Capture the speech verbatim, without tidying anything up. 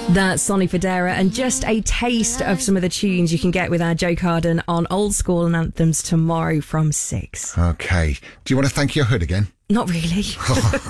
That's Sonny Fodera, and just a taste of some of the tunes you can get with our Joe Carden on Old School and Anthems tomorrow from six. Okay. Do you want to thank your hood again? Not really.